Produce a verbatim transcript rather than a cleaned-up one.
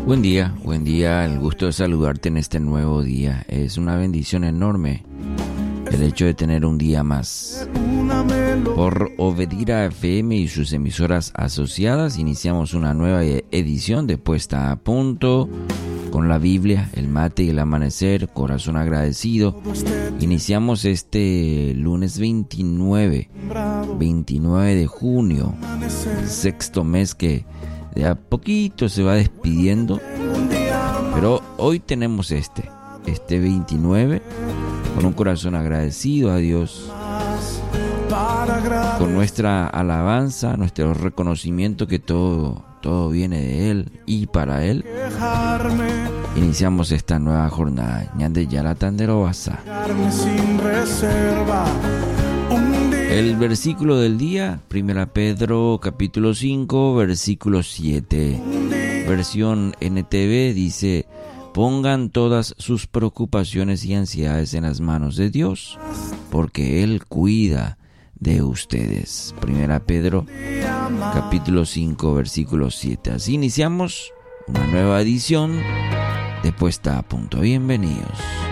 Buen día, buen día, el gusto de saludarte en este nuevo día. Es una bendición enorme el hecho de tener un día más. Por Obedira F M y sus emisoras asociadas, iniciamos una nueva edición de Puesta a Punto con la Biblia, el mate y el amanecer, corazón agradecido. Iniciamos este lunes veintinueve, veintinueve de junio, el sexto mes que de a poquito se va despidiendo, pero hoy tenemos este, este veintinueve, con un corazón agradecido a Dios, con nuestra alabanza, nuestro reconocimiento que todo, todo viene de Él y para Él. Iniciamos esta nueva jornada. Ñande Yara Tandero Basa. El versículo del día, Primera Pedro capítulo cinco, versículo siete. Versión N T V dice: pongan todas sus preocupaciones y ansiedades en las manos de Dios, porque Él cuida de ustedes. Primera Pedro capítulo cinco, versículo siete. Así iniciamos una nueva edición de Puesta a Punto. Bienvenidos.